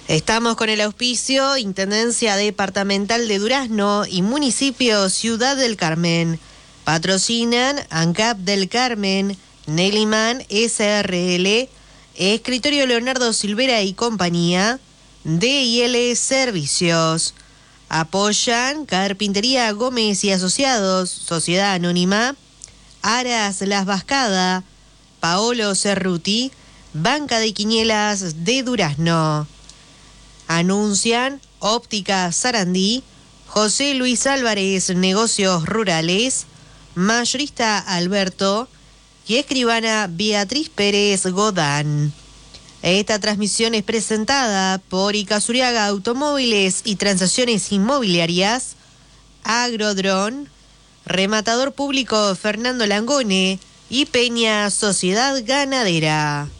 Estamos con el auspicio Intendencia Departamental de Durazno y Municipio Ciudad del Carmen. Patrocinan ANCAP del Carmen, Neliman SRL, Escritorio Leonardo Silvera y compañía, DIL Servicios. Apoyan Carpintería Gómez y Asociados, Sociedad Anónima, Aras Las Vascada, Paolo Cerruti, Banca de Quinielas de Durazno. Anuncian Óptica Sarandí, José Luis Álvarez Negocios Rurales, Mayorista Alberto y Escribana Beatriz Pérez Godán. Esta transmisión es presentada por Icazuriaga Automóviles y Transacciones Inmobiliarias, Agrodrón, Rematador Público Fernando Langone y Peña Sociedad Ganadera.